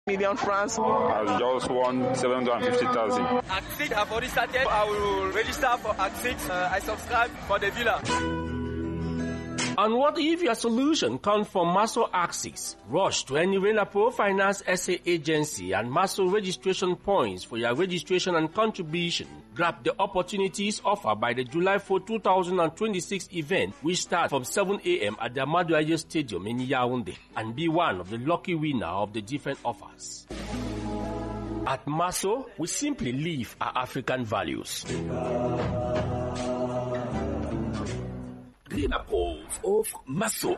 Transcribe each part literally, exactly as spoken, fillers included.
million francs. I just won seven hundred fifty thousand. Axix, I've already started. I will register for Axix. Uh, I subscribe for the villa. And what if your solution comes from Maso Axis? Rush to any Renapro Finance S A agency and Maso registration points for your registration and contribution. Grab the opportunities offered by the July fourth, two thousand twenty-six event, which starts from seven a.m. at the Ahmadu Aye Stadium in Yaoundé, and be one of the lucky winner of the different offers. At Maso, we simply live our African values. Renapro of Maso.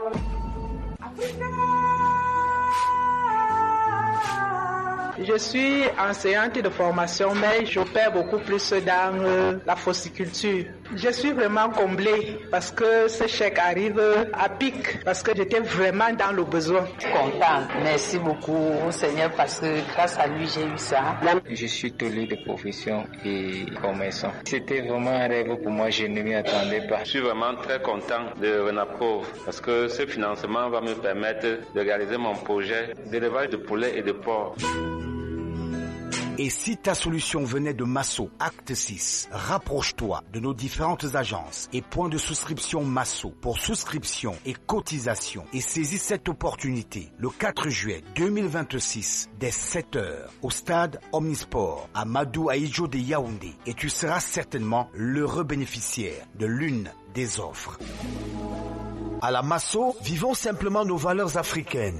Je suis enseignante de formation, mais j'opère beaucoup plus dans euh, la fossiculture. Je suis vraiment comblée parce que ce chèque arrive à pic, parce que j'étais vraiment dans le besoin. Contente, merci beaucoup au Seigneur parce que grâce à lui j'ai eu ça. Je suis tolé de profession et commerçant. C'était vraiment un rêve pour moi, je ne m'y attendais pas. Je suis vraiment très content de Renapro parce que ce financement va me permettre de réaliser mon projet d'élevage de poulets et de porcs. Et si ta solution venait de Maso, acte six, rapproche-toi de nos différentes agences et points de souscription Maso pour souscription et cotisation et saisis cette opportunité le quatre juillet deux mille vingt-six dès sept heures au stade Omnisport à Ahmadu Aye de Yaoundé et tu seras certainement l'heureux bénéficiaire de l'une des offres. À la Maso, vivons simplement nos valeurs africaines.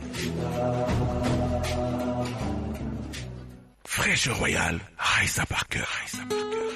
Fraîche Royale, Raissa Parker.